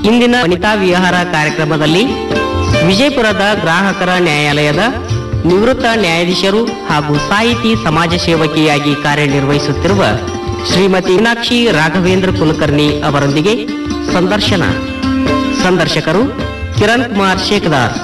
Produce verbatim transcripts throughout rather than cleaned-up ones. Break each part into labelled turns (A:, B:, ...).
A: ಇಂದಿನ ವನಿತಾ ವಿಹಾರ ಕಾರ್ಯಕ್ರಮದಲ್ಲಿ ವಿಜಯಪುರದ ಗ್ರಾಹಕರ ನ್ಯಾಯಾಲಯದ ನಿವೃತ್ತ ನ್ಯಾಯಾಧೀಶರು ಹಾಗೂ ಸಾಹಿತಿ ಸಮಾಜ ಸೇವಕಿಯಾಗಿ ಕಾರ್ಯನಿರ್ವಹಿಸುತ್ತಿರುವ ಶ್ರೀಮತಿ ಮೀನಾಕ್ಷಿ ರಾಘವೇಂದ್ರ ಕುಲಕರ್ಣಿ ಅವರೊಂದಿಗೆ ಸಂದರ್ಶನ. ಸಂದರ್ಶಕರು ಕಿರಣ್ ಕುಮಾರ್ ಶೇಖದಾರ್.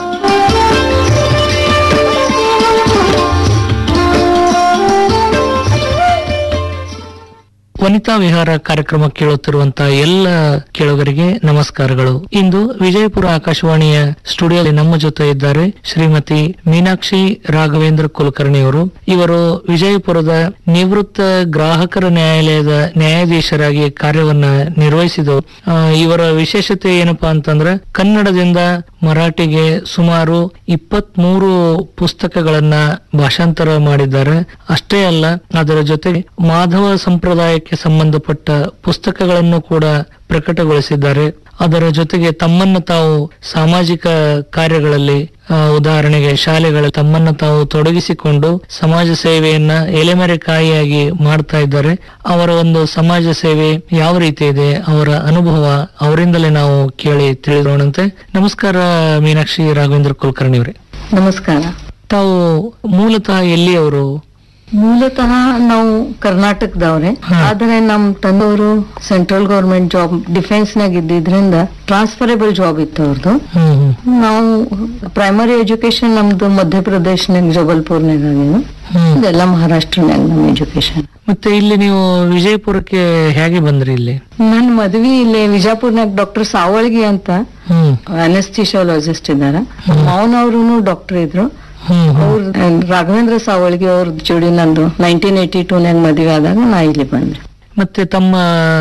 B: ವನಿತಾ ವಿಹಾರ ಕಾರ್ಯಕ್ರಮ ಕೇಳುತ್ತಿರುವಂತಹ ಎಲ್ಲ ಕೇಳುಗರಿಗೆ ನಮಸ್ಕಾರಗಳು. ಇಂದು ವಿಜಯಪುರ ಆಕಾಶವಾಣಿಯ ಸ್ಟುಡಿಯೋದಲ್ಲಿ ನಮ್ಮ ಜೊತೆ ಇದ್ದಾರೆ ಶ್ರೀಮತಿ ಮೀನಾಕ್ಷಿ ರಾಘವೇಂದ್ರ ಕುಲಕರ್ಣಿ ಅವರು. ಇವರು ವಿಜಯಪುರದ ನಿವೃತ್ತ ಗ್ರಾಹಕರ ನ್ಯಾಯಾಲಯದ ನ್ಯಾಯಾಧೀಶರಾಗಿ ಕಾರ್ಯವನ್ನ ನಿರ್ವಹಿಸಿದವರು. ಇವರ ವಿಶೇಷತೆ ಏನಪ್ಪಾ ಅಂತಂದ್ರೆ ಕನ್ನಡದಿಂದ ಮರಾಠಿಗೆ ಸುಮಾರು ಇಪ್ಪತ್ತ್ ಮೂರು ಪುಸ್ತಕಗಳನ್ನ ಭಾಷಾಂತರ ಮಾಡಿದ್ದಾರೆ. ಅಷ್ಟೇ ಅಲ್ಲ, ಅದರ ಜೊತೆಗೆ ಮಾಧವ ಸಂಪ್ರದಾಯಕ್ಕೆ ಸಂಬಂಧಪಟ್ಟ ಪುಸ್ತಕಗಳನ್ನು ಕೂಡ ಪ್ರಕಟಗೊಳಿಸಿದ್ದಾರೆ. ಅದರ ಜೊತೆಗೆ ತಮ್ಮನ್ನು ತಾವು ಸಾಮಾಜಿಕ ಕಾರ್ಯಗಳಲ್ಲಿ, ಉದಾಹರಣೆಗೆ ಶಾಲೆಗಳಲ್ಲಿ ತಮ್ಮನ್ನು ತಾವು ತೊಡಗಿಸಿಕೊಂಡು ಸಮಾಜ ಸೇವೆಯನ್ನ ಎಲೆಮರೆಕಾಯಿಯಾಗಿ ಮಾಡ್ತಾ ಇದ್ದಾರೆ. ಅವರ ಒಂದು ಸಮಾಜ ಸೇವೆ ಯಾವ ರೀತಿ ಇದೆ, ಅವರ ಅನುಭವ ಅವರಿಂದಲೇ ನಾವು ಕೇಳಿ ತಿಳಿದೋಣಂತೆ. ನಮಸ್ಕಾರ ಮೀನಾಕ್ಷಿ ರಾಘವೇಂದ್ರ ಕುಲಕರ್ಣಿ ಅವರೇ.
C: ನಮಸ್ಕಾರ.
B: ತಾವು ಮೂಲತಃ ಎಲ್ಲಿಯವರು?
C: ಮೂಲತಃ ನಾವು ಕರ್ನಾಟಕದವ್ರೆ. ಆದ್ರೆ ನಮ್ ತಂದವರು ಸೆಂಟ್ರಲ್ ಗೌರ್ಮೆಂಟ್ ಜಾಬ್ ಡಿಫೆನ್ಸ್ ನಾಗ ಇದ್ದಿದ್ರಿಂದ ಟ್ರಾನ್ಸ್ಫರಬಲ್ ಜಾಬ್ ಇತ್ತು ಅವ್ರದ್ದು. ನಾವು ಪ್ರೈಮರಿ ಎಜುಕೇಶನ್ ನಮ್ದು ಮಧ್ಯಪ್ರದೇಶನಾಗ ಜಬಲ್ಪುರ್ನಾಗ ಆಗಿದ್ದು, ಇದೆಲ್ಲ ಮಹಾರಾಷ್ಟ್ರನಾಗ ನಮ್ ಎಜುಕೇಶನ್.
B: ಮತ್ತೆ ಇಲ್ಲಿ ನೀವು ವಿಜಯಪುರಕ್ಕೆ ಹೇಗೆ ಬಂದ್ರಿ? ಇಲ್ಲಿ
C: ನನ್ ಮದ್ವಿ ಇಲ್ಲಿ ವಿಜಯಪುರ್ನಾಗ ಡಾಕ್ಟರ್ ಸಾವಳ್ಗಿ ಅಂತ ಅನೆಸ್ಥಿಶಿಯಾಲಜಿಸ್ಟ್ ಇದಾರ. ಅವನವ್ರು ಡಾಕ್ಟರ್ ಇದ್ರು. ಅವ್ರ ರಾಘವೇಂದ್ರ ಸಾವಳ್ಗಿ ಅವ್ರ ಜೋಡಿ ನಂದು ನೈನ್ಟೀನ್ ಏಟಿ ಟೂ ನಾಗ ಮದುವೆ ಆದಾಗ ನಾ ಇಲ್ಲಿ ಬಂದೆ.
B: ಮತ್ತೆ ತಮ್ಮ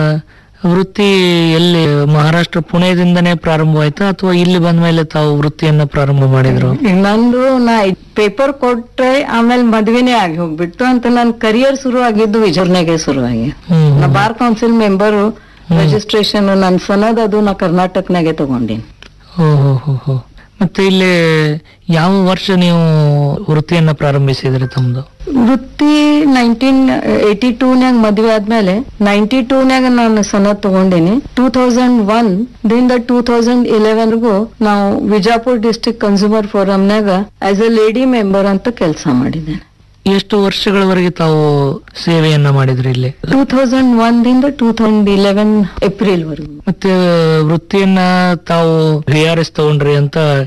B: ವೃತ್ತಿ ಎಲ್ಲಿ ಮಹಾರಾಷ್ಟ್ರ ಪುಣೆದಿಂದನೇ ಪ್ರಾರಂಭವಾಯ್ತಾ ಅಥವಾ ಇಲ್ಲಿ ಬಂದ ಮೇಲೆ ತಾವು ವೃತ್ತಿಯನ್ನ ಪ್ರಾರಂಭ ಮಾಡಿದ್ರು?
C: ನಂದು ನಾ ಪೇಪರ್ ಕೊಟ್ರೆ ಆಮೇಲೆ ಮದ್ವೆನೇ ಆಗಿ ಹೋಗ್ಬಿಟ್ಟು ಅಂತ ನನ್ ಕರಿಯರ್ ಶುರು ಆಗಿದ್ದು ವಿಜಯಪುರ್ನಾಗೆ ಶುರುವಾಗಿ. ನಾ ಬಾರ್ ಕೌನ್ಸಿಲ್ ಮೆಂಬರ್ ರಿಜಿಸ್ಟ್ರೇಷನ್ ನನ್ ಸನದ್ ಅದು ನಾ ಕರ್ನಾಟಕನಾಗೆ ತಗೊಂಡಿನಿ.
B: ಓಹೋ. ಮತ್ತೆ ಇಲ್ಲಿ ಯಾವ ವರ್ಷ ನೀವು ವೃತ್ತಿಯನ್ನ ಪ್ರಾರಂಭಿಸಿದ್ರಿ ತಮ್ದು?
C: ವೃತ್ತಿ ನೈನ್ಟೀನ್ ಏಟಿ ಟೂ ನಾಗ ಮದ್ವೆ ಆದ್ಮೇಲೆ ನೈನ್ಟಿ ಟೂ ನಾಗ ನಾನು ಸನದ್ ತಗೊಂಡಿನಿ. ಟೂ ತೌಸಂಡ್ ಒನ್ ದಿಂದ ಟೂ ತೌಸಂಡ್ ಇಲೆವೆನ್ಗೂ ನಾವು Vijayapura district consumer ಫೋರಂನಾಗ as A lady member ಅಂತ ಕೆಲಸ ಮಾಡಿದ್ದೇನೆ.
B: ಎಷ್ಟು ವರ್ಷಗಳವರೆಗೆ ತಾವು ಸೇವೆಯನ್ನ ಮಾಡಿದ್ರಿ ಇಲ್ಲಿ?
C: ಟೂ ತೌಸಂಡ್ ಒನ್ ದಿಂದ ಟೂ ತೌಸಂಡ್ ಇಲೆವೆನ್ ಏಪ್ರಿಲ್ ವರೆಗೂ.
B: ಮತ್ತೆ ವೃತ್ತಿಯನ್ನ ತಾವು ವಿ ಆರ್ ಎಸ್ ತಗೊಂಡ್ರಿ ಅಂತ